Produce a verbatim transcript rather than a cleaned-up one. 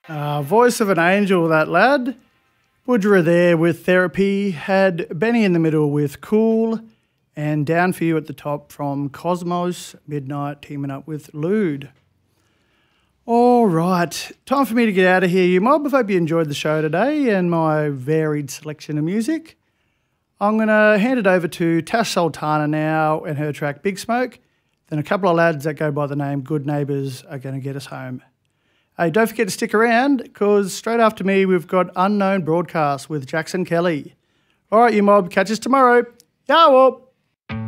Uh, voice of an angel, that lad. Woodra there with Therapy. Had Benny in the middle with Cool. And Down For You at the top from Cosmos. Midnight teaming up with Lude. All right. Time for me to get out of here, you mob. I hope you enjoyed the show today and my varied selection of music. I'm going to hand it over to Tash Sultana now and her track Big Smoke. Then a couple of lads that go by the name Good Neighbours are going to get us home. Hey, don't forget to stick around because straight after me we've got Unknown Broadcast with Jackson Kelly. All right, you mob, catch us tomorrow. Yow!